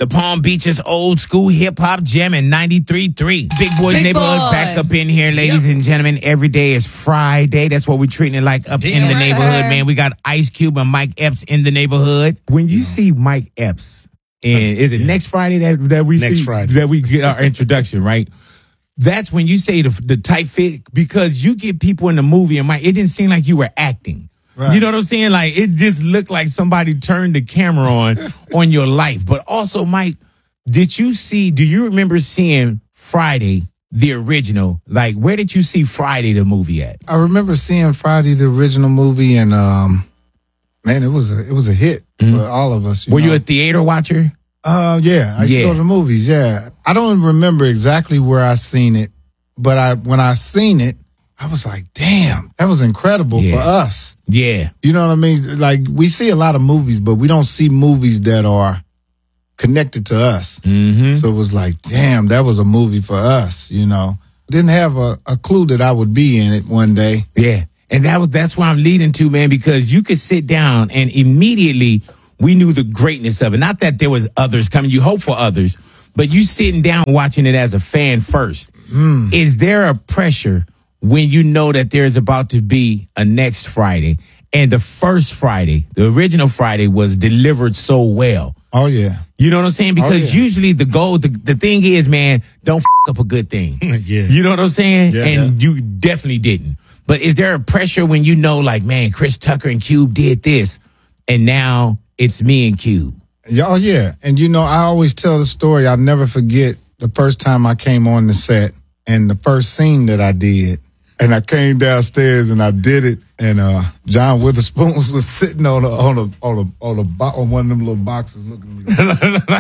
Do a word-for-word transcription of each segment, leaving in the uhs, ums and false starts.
The Palm Beaches old school hip hop gem in ninety-three point three. Big Boys Big Neighborhood Boy. back up in here, ladies Yep. and gentlemen. Every day is Friday. That's what we're treating it like up in the Yes, neighborhood, sir. man. We got Ice Cube and Mike Epps in the neighborhood. When you see Mike Epps, and is it next Friday that that we Next see Friday. that we get our introduction, right? That's when you say the the tight fit, because you get people in the movie and Mike, it didn't seem like you were acting. Right. You know what I'm saying? Like, it just looked like somebody turned the camera on on your life. But also, Mike, did you see, do you remember seeing Friday, the original? Like, where did you see Friday, the movie at? I remember seeing Friday, the original movie, and um, man, it was a it was a hit Mhm. for all of us. You Were know? you a theater watcher? Uh, yeah, I used Yeah. to go to the movies. Yeah, I don't remember exactly where I seen it, but I when I seen it, I was like, damn, that was incredible Yeah. for us. Yeah. You know what I mean? Like, we see a lot of movies, but we don't see movies that are connected to us. Mm-hmm. So it was like, damn, that was a movie for us. You know, didn't have a, a clue that I would be in it one day. Yeah. And that was that's where I'm leading to, man, because you could sit down and immediately we knew the greatness of it. Not that there was others coming, you hope for others, but you sitting down watching it as a fan first. Mm. Is there a pressure when you know that there's about to be a next Friday, and the first Friday, the original Friday, was delivered so well? Oh yeah, You know what I'm saying? Because yeah. usually the goal, the, the thing is, man, don't f- up a good thing. Yeah. You know what I'm saying? Yeah. And you definitely didn't. But is there a pressure when you know, like, man, Chris Tucker and Cube did this, and now it's me and Cube? yeah, oh yeah. And you know, I always tell the story. I'll never forget the first time I came on the set and the first scene that I did. And I came downstairs and I did it, and uh, John Witherspoon was sitting on a on a on a on a bo- on one of them little boxes, looking at me.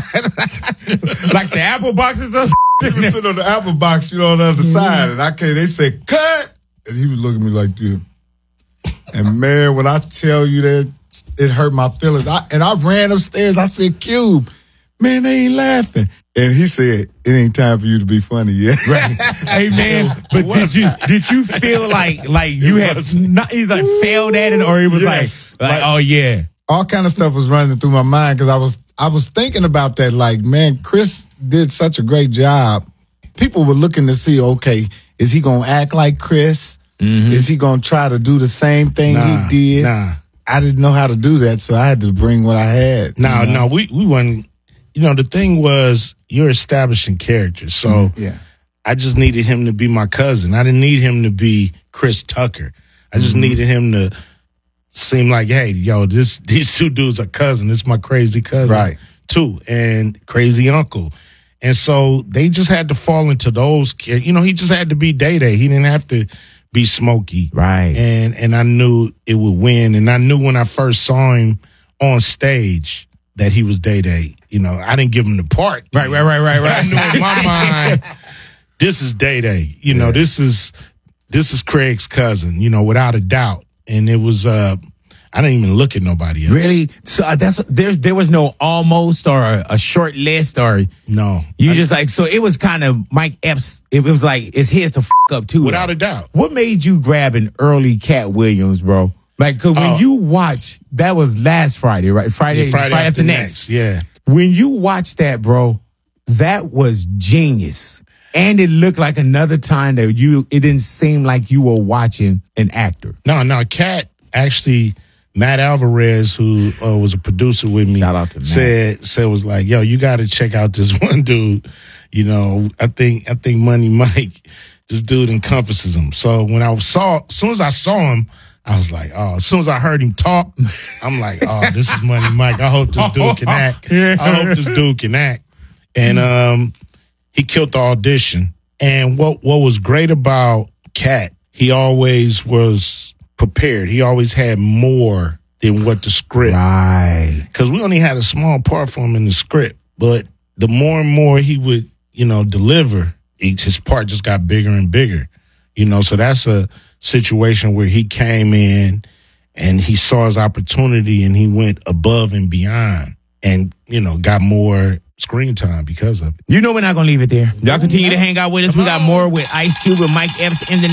Like, Like the Apple boxes up? he was sitting on the apple box, you know, on the other side, and I came. They said, "Cut," and he was looking at me like this. And man, when I tell you that, it hurt my feelings. I, and I ran upstairs. I said, "Cube, man, they ain't laughing." And he said, "It ain't time for you to be funny yet." Right. Hey, man, but did you did you feel like like you had not you like failed at it, or it was Yes. like, like, Like- oh yeah, All kind of stuff was running through my mind because I was I was thinking about that. Like, man, Chris did such a great job. People were looking to see, okay, is he gonna act like Chris? Is he gonna try to do the same thing Nah, he did? nah. I didn't know how to do that, so I had to bring what I had. No, you know? no, we we wasn't. You know, the thing was you're establishing characters, so Yeah. I just needed him to be my cousin. I didn't need him to be Chris Tucker. I just needed him to seem like, hey, yo, this these two dudes are cousins. It's my crazy cousin, Right. too, and crazy uncle. And so they just had to fall into those. cha- You know, he just had to be Day Day. He didn't have to be Smokey, right. and and I knew it would win. And I knew when I first saw him on stage that he was Day Day. You know, I didn't give him the part. Right, right, right, right, I right. knew in my mind, this is Day Day. You know, this is this is Craig's cousin. You know, without a doubt. And it was. uh I didn't even look at nobody else. Really? So uh, that's there. There was no almost or a, a short list, or No. you just like so. It was kind of Mike Epps. It was like it's his to f- up too. Without though. a doubt. What made you grab an early Cat Williams, bro? Like, cause when Oh. you watch, that was last Friday, right? Friday, Friday, after next. Yeah. When you watch that, bro, that was genius. And it looked like another time that you, it didn't seem like you were watching an actor. No, no, Cat actually, Matt Alvarez, who uh, was a producer with me, Shout out to Matt. said said was like, yo, you got to check out this one dude. You know, I think I think Money Mike, this dude encompasses him. So when I saw, as soon as I saw him, I was like, oh. As soon as I heard him talk, I'm like, oh, this is Money Mike. I hope this dude can act. Yeah. I hope this dude can act. And um, he killed the audition. And what what was great about Cat, he always was prepared. He always had more than what the script. Right. Because we only had a small part for him in the script. But the more and more he would, you know, deliver, each his part just got bigger and bigger. You know, so that's a situation where he came in and he saw his opportunity and he went above and beyond and, you know, got more screen time because of it. You know we're not going to leave it there. Y'all continue to hang out with us. We got more with Ice Cube and Mike Epps in the